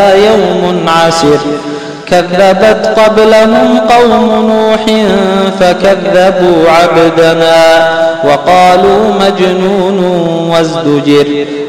يوم عسر كذبت قبلهم قوم نوح فكذبوا عبدنا وقالوا مجنون وازدجر